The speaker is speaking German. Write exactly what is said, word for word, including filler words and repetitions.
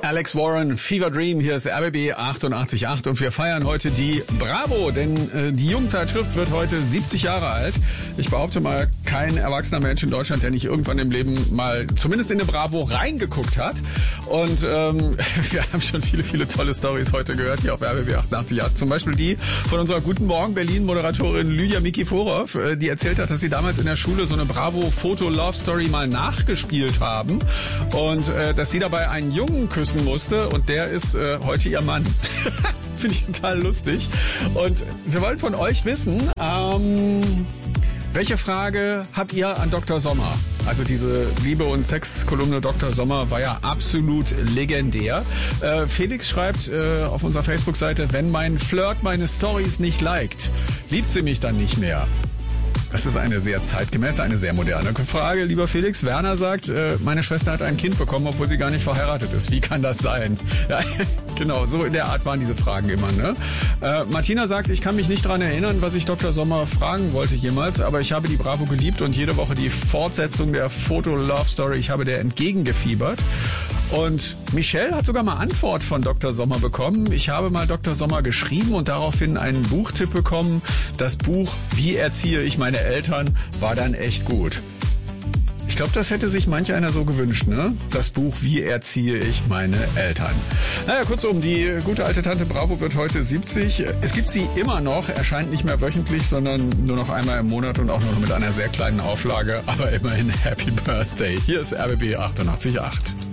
Alex Warren, Fever Dream, hier ist R B B achtundachtzig Komma acht und wir feiern heute die Bravo, denn äh, die Jugendzeitschrift wird heute siebzig Jahre alt. Ich behaupte mal, kein erwachsener Mensch in Deutschland, der nicht irgendwann im Leben mal zumindest in eine Bravo reingeguckt hat. Und ähm, wir haben schon viele, viele tolle Storys heute gehört hier auf R B B achtundachtzig Komma acht. Zum Beispiel die von unserer Guten Morgen Berlin-Moderatorin Lydia Mikiforov, äh, die erzählt hat, dass sie damals in der Schule so eine Bravo-Foto-Love-Story mal nachgespielt haben und äh, dass sie dabei einen Jungen küssen musste und der ist äh, heute ihr Mann. Finde ich total lustig. Und wir wollen von euch wissen, ähm, welche Frage habt ihr an Doktor Sommer? Also diese Liebe- und Sex-Kolumne Doktor Sommer war ja absolut legendär. Äh, Felix schreibt äh, auf unserer Facebook-Seite, wenn mein Flirt meine Stories nicht liked, liebt sie mich dann nicht mehr. Das ist eine sehr zeitgemäße, eine sehr moderne Frage, lieber Felix. Werner sagt, äh, meine Schwester hat ein Kind bekommen, obwohl sie gar nicht verheiratet ist. Wie kann das sein? Ja, genau, so in der Art waren diese Fragen immer, ne? Äh, Martina sagt, ich kann mich nicht dran erinnern, was ich Doktor Sommer fragen wollte jemals, aber ich habe die Bravo geliebt und jede Woche die Fortsetzung der Foto-Love-Story, ich habe der entgegengefiebert. Und Michelle hat sogar mal Antwort von Doktor Sommer bekommen. Ich habe mal Doktor Sommer geschrieben und daraufhin einen Buchtipp bekommen. Das Buch Wie erziehe ich meine Eltern war dann echt gut. Ich glaube, das hätte sich manch einer so gewünscht, ne? Das Buch Wie erziehe ich meine Eltern. Naja, kurzum, die gute alte Tante Bravo wird heute siebzig. Es gibt sie immer noch, erscheint nicht mehr wöchentlich, sondern nur noch einmal im Monat und auch nur mit einer sehr kleinen Auflage. Aber immerhin Happy Birthday. Hier ist R B B achtundachtzig Komma acht.